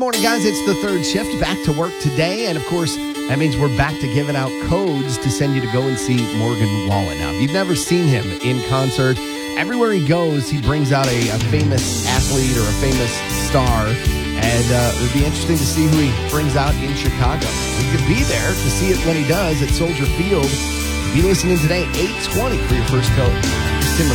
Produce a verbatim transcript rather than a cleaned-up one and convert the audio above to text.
morning, guys. It's the third shift, back to work today. And, of course, that means we're back to giving out codes to send you to go and see Morgan Wallen. Now, if you've never seen him in concert, everywhere he goes, he brings out a, a famous athlete or a famous star. And uh, it would be interesting to see who he brings out in Chicago. You could be there to see it when he does at Soldier Field. Be listening today, eight twenty for your first code.